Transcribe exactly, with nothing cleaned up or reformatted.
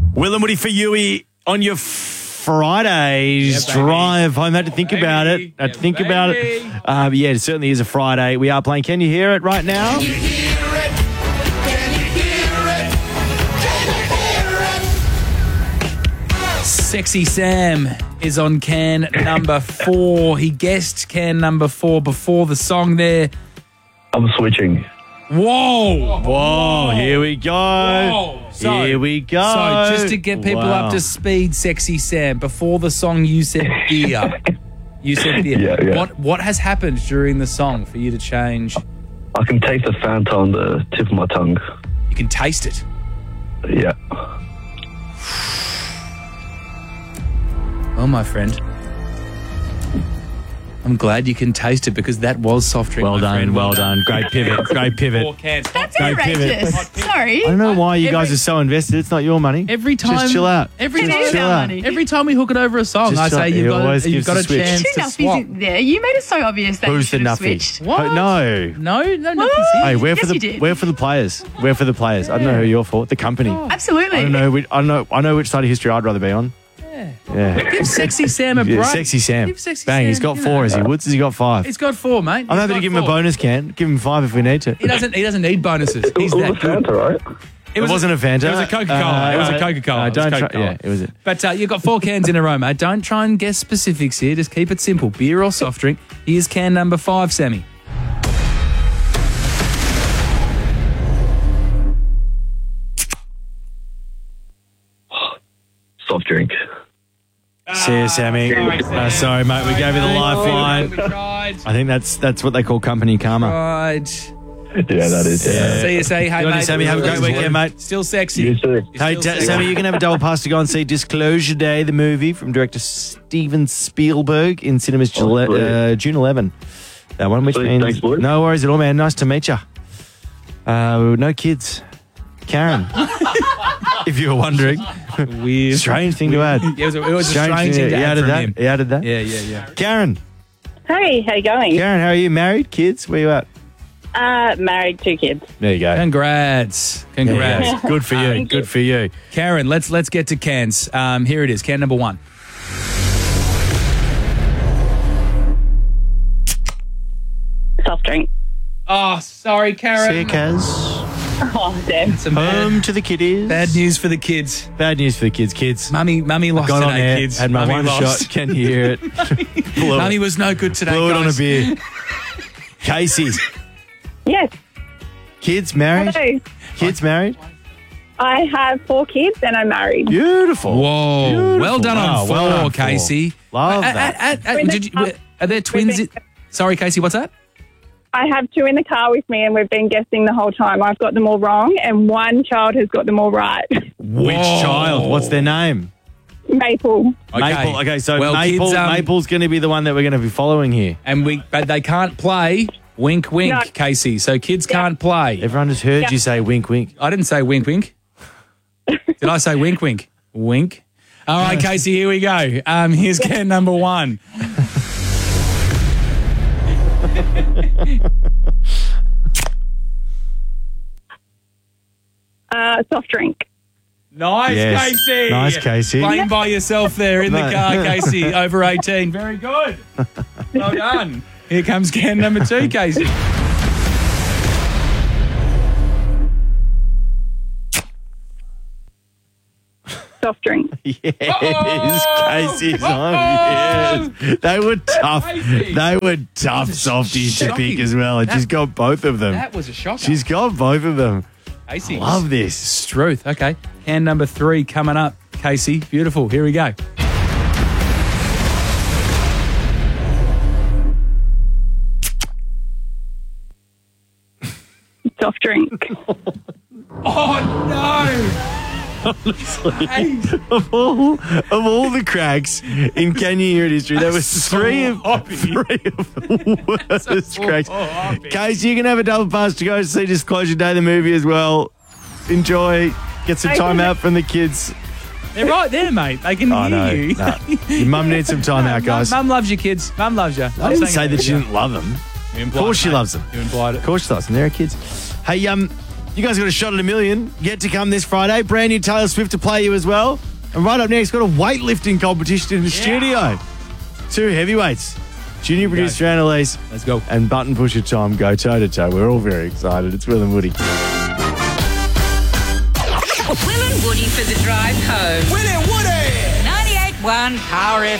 Will and Woody for Yui on your Friday's Yeah, baby. drive home. Had to think Baby. about it. Had to Yeah, think about baby. it. Uh, yeah, it certainly is a Friday. We are playing Can You Hear It right now? Can you hear it? Can you hear it? Can you hear it? Sexy Sam is on can number four. He guessed can number four before the song there. I'm switching. Whoa! Whoa, here we go. Whoa. So- here we go. So just to get people Wow. up to speed, Sexy Sam, before the song you said beer. You said beer. Yeah, yeah. What what has happened during the song for you to change? I can taste the Fanta on the tip of my tongue. You can taste it. Yeah. Oh, my friend. I'm glad you can taste it because that was soft drink. Well my done, friend. well done. Great pivot, great pivot. Four cans. That's Go pivot. outrageous. Sorry. I don't know why you guys Every- are so invested. It's not your money. Every time, Just chill out. Every It time, is chill our out. money. every time we hook it over a song, Just I chill- say he you've got, always a, you've gives got the a switch. chance Too to nuffy swap. there. You made it so obvious that Who's you the should have nuffy? switched. What? Oh, no. No, no, no. Hey, we're for Yes, the you did. we're for the players. We're for the players. I don't know who you're for. The company. Absolutely. I don't know. Which, I don't know. I know which side of history I'd rather be on. Yeah. Give Sexy Sam a Yeah, break. Sexy Sam. Give Sexy Bang. Sam, He's got you four. know. Is he? Woods? Has he got five? He's got four, mate. I'm happy to give him a bonus can. Give him five if we need to. He doesn't. He doesn't need bonuses. He's it was that a good. Fanta, right? It, wasn't a Fanta. It was a Coca-Cola. It was a Coca-Cola. Uh, It was don't try. Coca-Cola. Yeah, it was it. But uh, you've got four cans in a row, mate. Don't try and guess specifics here. Just keep it simple. Beer or soft drink. Here's can number five, Sammy. Soft drink. See you, Sammy. Uh, sorry, mate. We gave you the We lifeline. tried. I think that's that's what they call company karma. Tried. Yeah, that is. Yeah. See you, say, hey, Good on you, mate. Sammy. Have a great weekend, mate. Still sexy. You too. You're Hey, still t- sexy. Sammy, you can have a double pass to go and see Disclosure Day, the movie from director Steven Spielberg in cinemas Oh, Jule- sweet. uh, June eleventh. That one, which Sweet. means Thanks, boys. no worries at all, man. Nice to meet you. Uh, no kids. Karen, if you were wondering. Weird. Strange thing to add. It was a, it was a strange thing to he add added from that. him. He added that. Yeah, yeah, yeah. Karen, Hey, how you going? Karen, how are you? Married? Kids? Where you at? Uh, married, two kids. There you go. Congrats. There you Congrats. go. Good for you. Thank Good you. for you. Karen, let's let's get to cans. Um, here it is. Can number one. Soft drink. Oh, sorry, Karen. See you, Kaz. Oh, damn. Some bad, Home to the kiddies. bad news for the kids. Bad news for the kids. Kids. Mummy, mummy lost Got on today, there, kids. had my Mummy one lost. shot. Can you hear it? Blew Mummy it. was no good today, Blew it on a guys. beer. Casey, Yes. kids married? Hello. Kids married? I have four kids and I'm married. Beautiful. Whoa. Beautiful. Well done Wow, on four, well done on four. Casey. Love Uh, that. uh, uh, uh, did you, are there twins? been- in- Sorry, Casey, what's that? I have two in the car with me and we've been guessing the whole time. I've got them all wrong and one child has got them all right. Which Whoa. child? What's their name? Maple. Maple. Okay, so Well, Maple, kids, um, Maple's going to be the one that we're going to be following here. And we, but they can't play. Wink, wink, No. Casey. So kids can't play. Everyone just heard Yeah. you say wink, wink. I didn't say wink, wink. Did I say wink, wink? Wink. All right, Casey, here we go. Um, here's can number one. Uh, soft drink. Nice, Yes. Casey. Nice, Casey. Playing by yourself there in the No. car, Casey. Over eighteen. Very good. Well done. Here comes can number two, Casey. Soft drink. Yes, Oh! Casey's on. Oh! Yes. They were tough. Casey. They were tough That was softies to shocking. pick as well. And That- she's got both of them. That was a shocker. She's got both of them. Casey. Love this. Truth. Okay. Can number three coming up, Casey. Beautiful. Here we go. Soft drink. Oh, no. Of all, of all the cracks in Can You Hear It history, there was three of, three of the worst cracks. Casey, you can have a double pass to go see Disclosure Day, the movie as well. Enjoy. Get some time out from the kids. They're right there, mate. They can Oh, hear no. you. no. Your mum needs some time out, guys. Mum loves you, kids. Mum loves you. I didn't say that she didn't love them. You Of course she loves them. You implied it. Of course she loves them. They're her kids. Hey, um, You guys got a shot at a million yet to come this Friday. Brand new Taylor Swift to play you as well. And right up next, got a weightlifting competition in the studio. Two heavyweights. Junior producer Annalise. Let's go. And button pusher Tom go toe to toe. We're all very excited. It's Will and Woody. Will and Woody for the drive home. Will and Woody. ninety-eight point one Power F M.